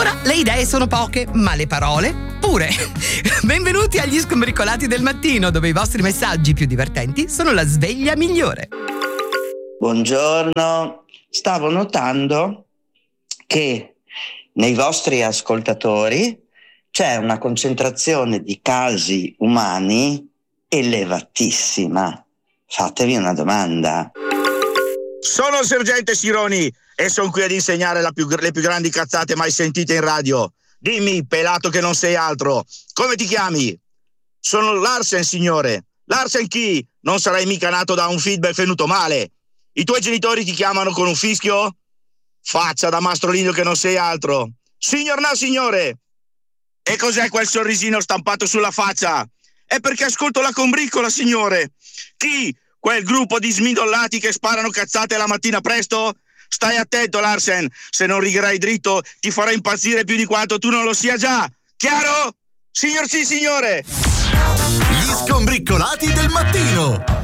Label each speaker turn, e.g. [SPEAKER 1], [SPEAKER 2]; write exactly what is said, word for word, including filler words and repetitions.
[SPEAKER 1] Ora le idee sono poche, ma le parole pure. Benvenuti agli Scombricolati del mattino, dove i vostri messaggi più divertenti sono la sveglia migliore.
[SPEAKER 2] Buongiorno, stavo notando che nei vostri ascoltatori c'è una concentrazione di casi umani elevatissima. Fatevi una domanda.
[SPEAKER 3] Sono il sergente Sironi e sono qui ad insegnare la più, le più grandi cazzate mai sentite in radio. Dimmi, pelato che non sei altro, come ti chiami? Sono Larsen, signore. Larsen chi? Non sarai mica nato da un feedback venuto male. I tuoi genitori ti chiamano con un fischio? Faccia da mastrolino che non sei altro. Signor no, signore. E cos'è quel sorrisino stampato sulla faccia? È perché ascolto la combriccola, signore. Chi? Quel gruppo di smidollati che sparano cazzate la mattina presto? Stai attento, Larsen, se non righerai dritto ti farà impazzire più di quanto tu non lo sia già. Chiaro? Signor sì, signore!
[SPEAKER 4] Gli Scombriccolati del mattino.